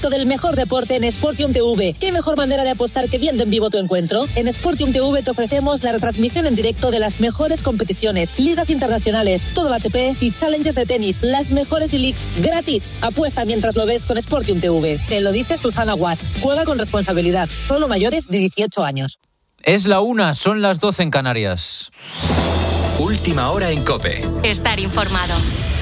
directo del mejor deporte en Sportium TV. ¿Qué mejor manera de apostar que viendo en vivo tu encuentro? En Sportium TV te ofrecemos la retransmisión en directo de las mejores competiciones, ligas internacionales, todo el ATP y challenges de tenis, las mejores e-leagues gratis. Apuesta mientras lo ves con Sportium TV. Te lo dice Susana Guas. Juega con responsabilidad. Solo mayores de 18 años. Es la 1, son las 12 en Canarias. Última hora en COPE. Estar informado.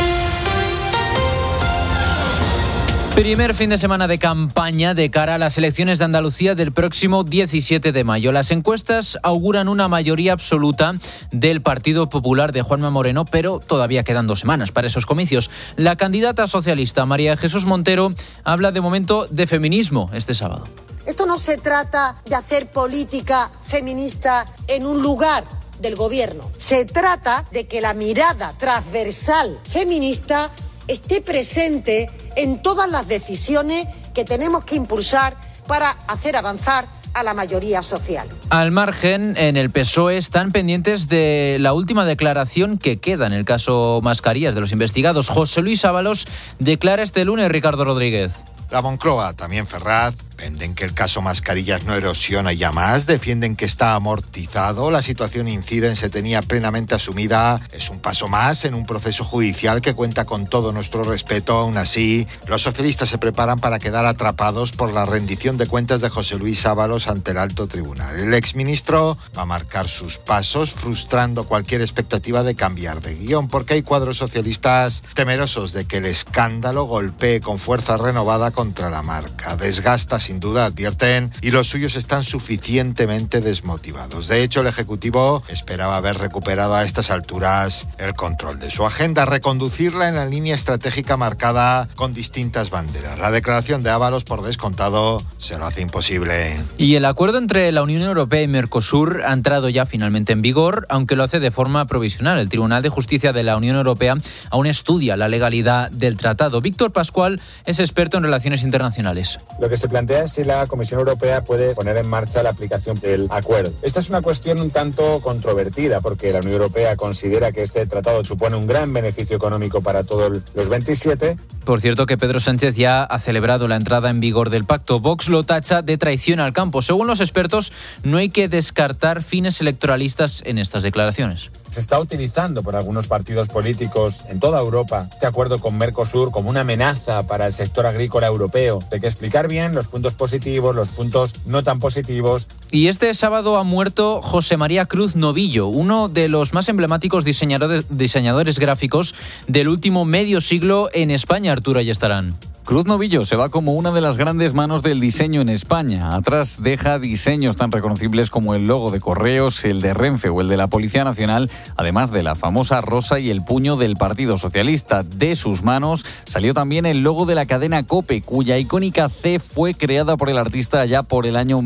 Primer fin de semana de campaña de cara a las elecciones de Andalucía del próximo 17 de mayo. Las encuestas auguran una mayoría absoluta del Partido Popular de Juanma Moreno, pero todavía quedan 2 semanas para esos comicios. La candidata socialista María Jesús Montero habla de momento de feminismo este sábado. Esto no se trata de hacer política feminista en un lugar del gobierno. Se trata de que la mirada transversal feminista esté presente en todas las decisiones que tenemos que impulsar para hacer avanzar a la mayoría social. Al margen, en el PSOE están pendientes de la última declaración que queda en el caso Mascarillas de los investigados. José Luis Ábalos declara este lunes, Ricardo Rodríguez. La Moncloa, también Ferraz, venden que el caso Mascarillas no erosiona ya más, defienden que está amortizado, la situación Inciden se tenía plenamente asumida, es un paso más en un proceso judicial que cuenta con todo nuestro respeto. Aún así, los socialistas se preparan para quedar atrapados por la rendición de cuentas de José Luis Ábalos ante el alto tribunal. El exministro va a marcar sus pasos, frustrando cualquier expectativa de cambiar de guión, porque hay cuadros socialistas temerosos de que el escándalo golpee con fuerza renovada contra la marca. Desgasta sin duda, advierten, y los suyos están suficientemente desmotivados. De hecho, el Ejecutivo esperaba haber recuperado a estas alturas el control de su agenda, reconducirla en la línea estratégica marcada con distintas banderas. La declaración de Ábalos, por descontado, se lo hace imposible. Y el acuerdo entre la Unión Europea y Mercosur ha entrado ya finalmente en vigor, aunque lo hace de forma provisional. El Tribunal de Justicia de la Unión Europea aún estudia la legalidad del tratado. Víctor Pascual es experto en relaciones internacionales. Lo que se plantea es si la Comisión Europea puede poner en marcha la aplicación del acuerdo. Esta es una cuestión un tanto controvertida porque la Unión Europea considera que este tratado supone un gran beneficio económico para todos los 27. Por cierto que Pedro Sánchez ya ha celebrado la entrada en vigor del pacto. Vox lo tacha de traición al campo. Según los expertos, no hay que descartar fines electoralistas en estas declaraciones. Se está utilizando por algunos partidos políticos en toda Europa este acuerdo con Mercosur como una amenaza para el sector agrícola europeo. Hay que explicar bien los puntos positivos, los puntos no tan positivos. Y este sábado ha muerto José María Cruz Novillo, uno de los más emblemáticos diseñadores gráficos del último medio siglo en España. Arturo Ayestarán. Cruz Novillo se va como una de las grandes manos del diseño en España. Atrás deja diseños tan reconocibles como el logo de Correos, el de Renfe o el de la Policía Nacional, además de la famosa rosa y el puño del Partido Socialista. De sus manos salió también el logo de la cadena COPE, cuya icónica C fue creada por el artista allá por el año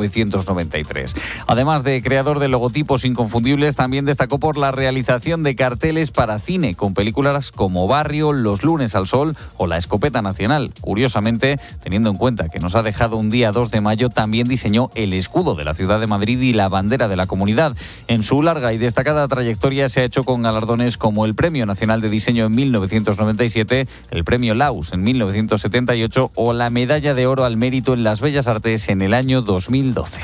1993. Además de creador de logotipos inconfundibles, también destacó por la realización de carteles para cine, con películas como Barrio, Los lunes al sol o La escopeta nacional. Curiosamente, teniendo en cuenta que nos ha dejado un día 2 de mayo, también diseñó el escudo de la ciudad de Madrid y la bandera de la comunidad. En su larga y destacada trayectoria se ha hecho con galardones como el Premio Nacional de Diseño en 1997, el Premio Laus en 1978 o la Medalla de Oro al Mérito en las Bellas Artes en el año 2012.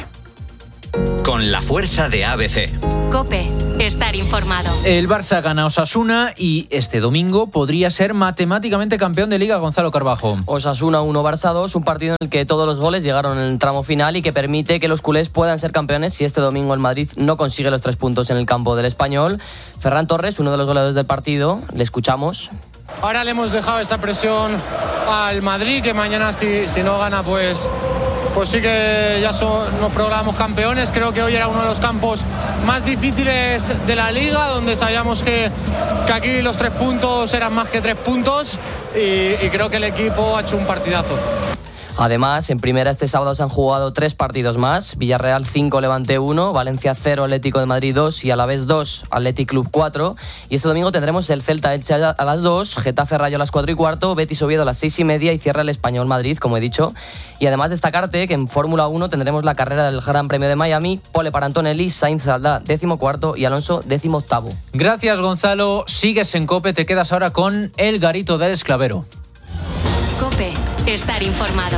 Con la fuerza de ABC. COPE. Estar informado. El Barça gana a Osasuna y este domingo podría ser matemáticamente campeón de Liga. Gonzalo Carbajo. Osasuna 1, Barça 2, un partido en el que todos los goles llegaron en el tramo final y que permite que los culés puedan ser campeones si este domingo el Madrid no consigue los 3 puntos en el campo del Español. Ferran Torres, uno de los goleadores del partido, le escuchamos. Ahora le hemos dejado esa presión al Madrid, que mañana si no gana pues sí que ya nos proclamamos campeones. Creo que hoy era uno de los campos más difíciles de la Liga, donde sabíamos que aquí los 3 puntos eran más que 3 puntos y creo que el equipo ha hecho un partidazo. Además, en primera este sábado se han jugado 3 partidos más. Villarreal 5, Levante 1, Valencia 0, Atlético de Madrid 2 y Alavés 2, Athletic Club 4. Y este domingo tendremos el Celta-Elche a las 2, Getafe Rayo a las 4:15, Betis Oviedo a las 6:30 y cierra el Español Madrid, como he dicho. Y además destacarte que en Fórmula 1 tendremos la carrera del Gran Premio de Miami, pole para Antonelli, Sainz saldrá 14º y Alonso 18º. Gracias, Gonzalo. Sigues en COPE, te quedas ahora con el Garito del Esclavero. COPE. estar informado.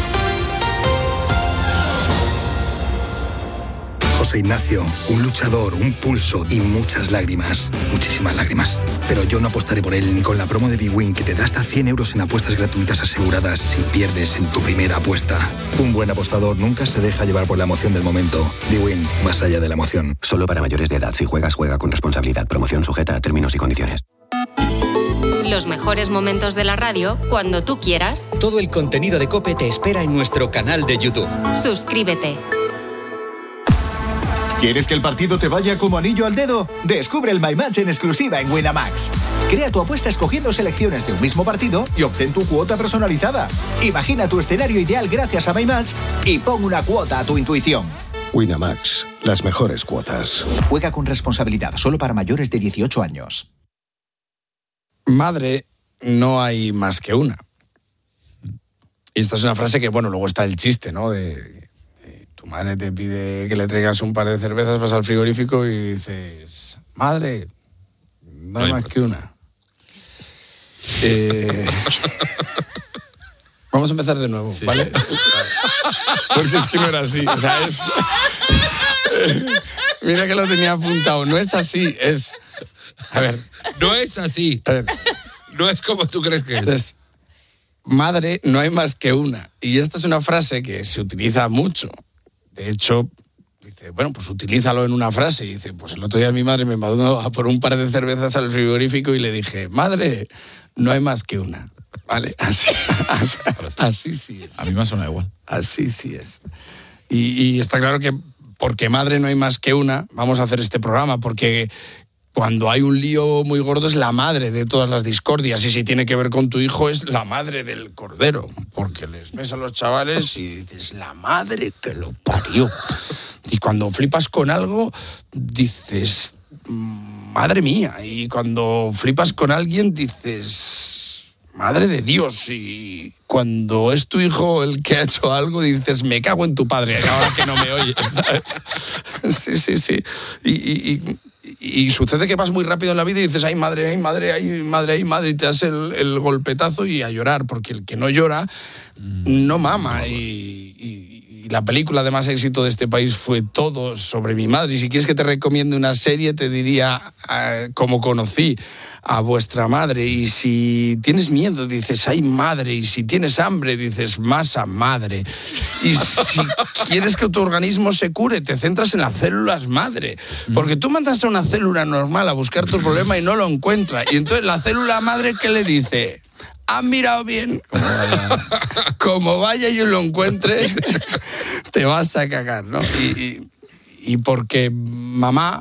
José Ignacio, un luchador, un pulso y muchas lágrimas. Muchísimas lágrimas. Pero yo no apostaré por él ni con la promo de bwin que te da hasta 100 euros en apuestas gratuitas aseguradas si pierdes en tu primera apuesta. Un buen apostador nunca se deja llevar por la emoción del momento. bwin, más allá de la emoción. Solo para mayores de edad. Si juegas, juega con responsabilidad. Promoción sujeta a términos y condiciones. Los mejores momentos de la radio cuando tú quieras. Todo el contenido de COPE te espera en nuestro canal de YouTube. Suscríbete. ¿Quieres que el partido te vaya como anillo al dedo? Descubre el My Match en exclusiva en Winamax. Crea tu apuesta escogiendo selecciones de un mismo partido y obtén tu cuota personalizada. Imagina tu escenario ideal gracias a My Match y pon una cuota a tu intuición. Winamax, las mejores cuotas. Juega con responsabilidad, solo para mayores de 18 años. Madre, no hay más que una. Y esta es una frase que, bueno, luego está el chiste, ¿no? Tu madre te pide que le traigas un par de cervezas, vas al frigorífico y dices, madre, no hay más que una. Vamos a empezar de nuevo, sí. ¿Vale? Porque es que no era así, o sea, es... Mira que lo tenía apuntado, no es así, es... A ver. No es así. A ver. No es como tú crees que es. Entonces, madre, no hay más que una. Y esta es una frase que se utiliza mucho. De hecho, dice, bueno, pues utilízalo en una frase. Y dice, pues el otro día mi madre me mandó a por un par de cervezas al frigorífico y le dije, madre, no hay más que una. ¿Vale? Así sí es. A mí me suena igual. Así sí es. Y está claro que porque madre no hay más que una, vamos a hacer este programa, porque cuando hay un lío muy gordo es la madre de todas las discordias, y si tiene que ver con tu hijo es la madre del cordero, porque les ves a los chavales y dices, la madre que lo parió. Y cuando flipas con algo, dices, madre mía. Y cuando flipas con alguien, dices, madre de Dios. Y cuando es tu hijo el que ha hecho algo, dices, me cago en tu padre, ahora que no me oye, ¿sabes? Sí. Y sucede que vas muy rápido en la vida y dices, ay madre, y te das el golpetazo y a llorar, porque el que no llora no mama. Y la película de más éxito de este país fue Todo sobre mi madre. Y si quieres que te recomiende una serie, te diría Cómo conocí a vuestra madre. Y si tienes miedo, dices, ay madre. Y si tienes hambre, dices, masa madre. Y si quieres que tu organismo se cure, te centras en las células madre. Porque tú mandas a una célula normal a buscar tu problema y no lo encuentra. Y entonces la célula madre, ¿qué le dice? ¿Has mirado bien? Como vaya y lo encuentre, te vas a cagar, ¿no? Y porque mamá.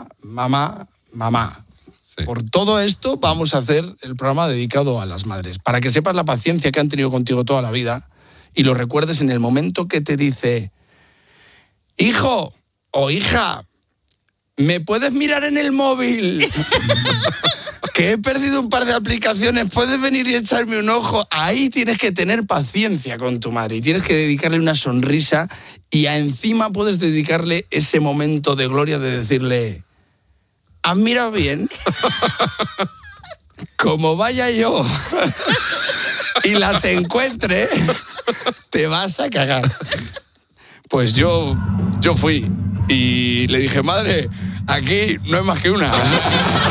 Sí. Por todo esto vamos a hacer el programa dedicado a las madres. Para que sepas la paciencia que han tenido contigo toda la vida y lo recuerdes en el momento que te dice, hijo o hija, ¿me puedes mirar en el móvil? Que he perdido un par de aplicaciones, ¿puedes venir y echarme un ojo? Ahí tienes que tener paciencia con tu madre y tienes que dedicarle una sonrisa y encima puedes dedicarle ese momento de gloria de decirle, ¿has mirado bien? Como vaya yo y las encuentre, te vas a cagar. Pues yo fui y le dije, madre, aquí no hay más que una.